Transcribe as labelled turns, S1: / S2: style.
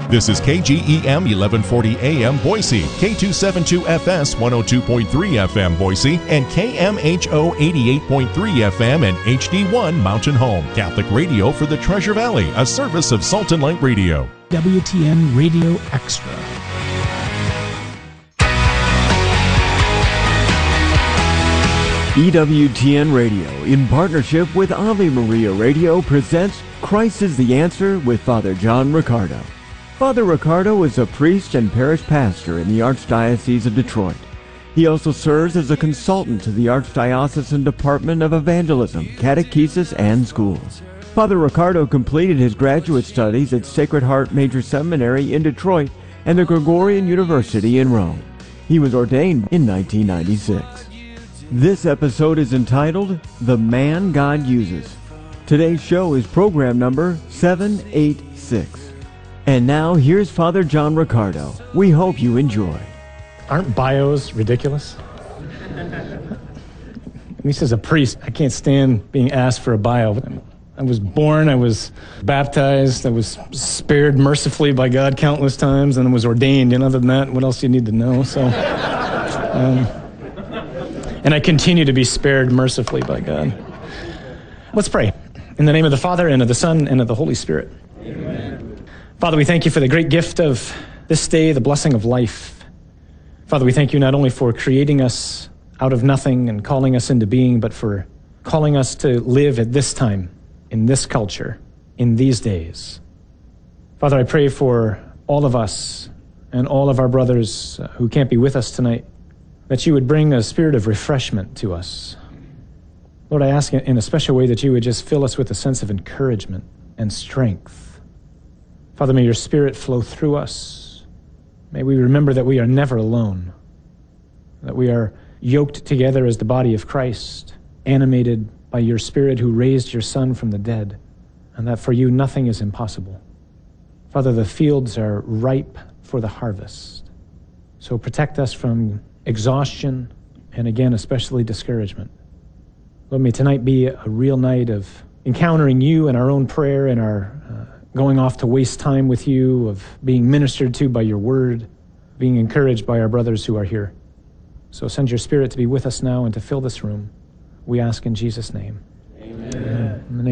S1: This is KGEM 1140 AM Boise, K272FS 102.3 FM Boise, and KMHO 88.3 FM and HD1 Mountain Home. Catholic radio for the Treasure Valley, a service of Salt and Light Radio.
S2: WTN Radio Extra.
S3: EWTN Radio, in partnership with Ave Maria Radio, presents Christ is the Answer with Father John Riccardo. Father Riccardo is a priest and parish pastor in the Archdiocese of Detroit. He also serves as a consultant to the Archdiocesan Department of Evangelism, Catechesis, and Schools. Father Riccardo completed his graduate studies at Sacred Heart Major Seminary in Detroit and the Gregorian University in Rome. He was ordained in 1996. This episode is entitled, The Man God Uses. Today's show is program number 786. And now, here's Father John Riccardo. We hope you enjoy.
S2: Aren't bios ridiculous? At least as a priest, I can't stand being asked for a bio. I was born, I was baptized, I was spared mercifully by God countless times, and I was ordained. And other than that, what else do you need to know? And I continue to be spared mercifully by God. Let's pray. In the name of the Father, and of the Son, and of the Holy Spirit. Amen. Father, we thank you for the great gift of this day, the blessing of life. Father, we thank you not only for creating us out of nothing and calling us into being, but for calling us to live at this time, in this culture, in these days. Father, I pray for all of us and all of our brothers who can't be with us tonight, that you would bring a spirit of refreshment to us. Lord, I ask in a special way that you would just fill us with a sense of encouragement and strength. Father, may your spirit flow through us. May we remember that we are never alone, that we are yoked together as the body of Christ, animated by your Spirit who raised your Son from the dead, and that for you nothing is impossible. Father, the fields are ripe for the harvest. So protect us from exhaustion, and again, especially discouragement. Lord, may tonight be a real night of encountering you in our own prayer and our going off to waste time with you, of being ministered to by your word, being encouraged by our brothers who are here. So send your Spirit to be with us now and to fill this room. We ask in Jesus' name. Amen. Amen.